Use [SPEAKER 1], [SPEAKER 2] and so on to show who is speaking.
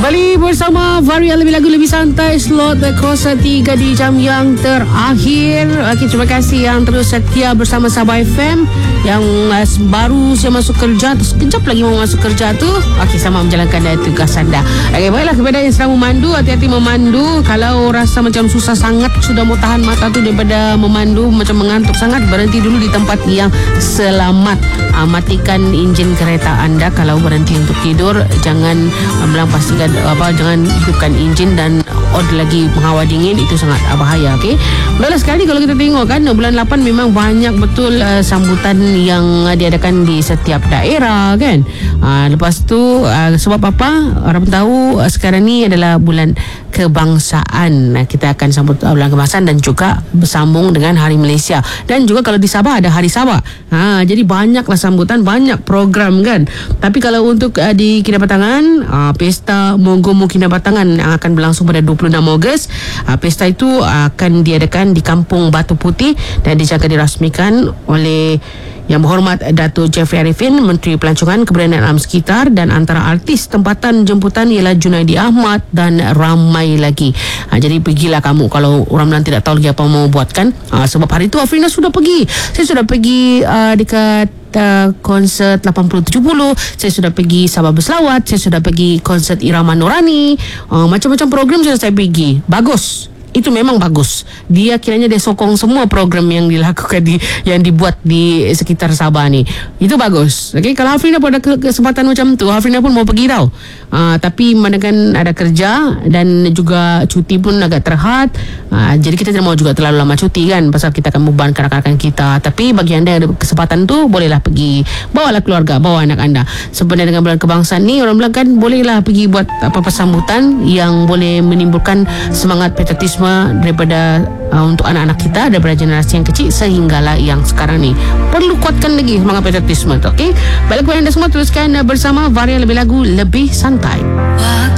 [SPEAKER 1] Kembali bersama varian lebih lagu lebih santai, slot Kosa 3 di jam yang terakhir. Okey, terima kasih yang terus setia bersama Sabah FM. Yang baru saya masuk kerja, terus sekejap lagi mau masuk kerja tu, okey, sama menjalankan tugas anda. Okey, baiklah, kepada yang sedang memandu, hati-hati memandu. Kalau rasa macam susah sangat, sudah mau tahan mata tu daripada memandu, macam mengantuk sangat, berhenti dulu di tempat yang selamat. Matikan enjin kereta anda. Kalau berhenti untuk tidur, jangan pastikan jangan hidupkan enjin dan lagi penghawa dingin, itu sangat bahaya. Okey, baiklah, sekali kalau kita tengok kan, bulan 8 memang banyak betul sambutan yang diadakan di setiap daerah kan. Lepas tu sebab apa, orang tahu sekarang ni adalah bulan kebangsaan. Kita akan sambut bulan kebangsaan dan juga bersambung dengan Hari Malaysia, dan juga kalau di Sabah ada Hari Sabah. Jadi banyaklah sambutan, banyak program kan. Tapi kalau untuk di Kinabatangan, Pesta Mogomo Kinabatangan yang akan berlangsung pada 26 Ogos. Pesta itu akan diadakan di Kampung Batu Putih dan dijaga dirasmikan oleh Yang Berhormat Dato' Jeffrey Arifin, Menteri Pelancongan Kebudayaan Alam Sekitar, dan antara artis tempatan jemputan ialah Junaidi Ahmad dan ramai lagi. Jadi pergilah kamu kalau orang bilang tidak tahu lagi apa mau buat kan. Sebab hari itu Afrina sudah pergi. Saya sudah pergi dekat konsert 80-70. Saya sudah pergi Sabah Berselawat. Saya sudah pergi konsert Irama Nurani. Macam-macam program sudah saya pergi. Bagus. Itu memang bagus. Dia kiranya dia sokong semua program yang dilakukan yang dibuat di sekitar Sabah ni. Itu bagus. Okey, kalau Hafrina pun ada kesempatan macam tu, Hafrina pun mau pergi tau. Tapi manakan ada kerja dan juga cuti pun agak terhad. Jadi kita tidak mau juga terlalu lama cuti kan, pasal kita akan bebankan rakan-rakan kita. Tapi bagi anda yang ada kesempatan tu, bolehlah pergi. Bawalah keluarga, bawa anak anda. Sebenarnya dengan bulan kebangsaan ni, orang bilang kan, bolehlah pergi buat apa-apa sambutan yang boleh menimbulkan semangat patriotisme daripada untuk anak-anak kita, daripada generasi yang kecil sehinggalah yang sekarang ni. Perlu kuatkan lagi semangat patriotisme tu. Okey, baiklah, kepada anda semua teruskan bersama varian lebih lagu lebih santai.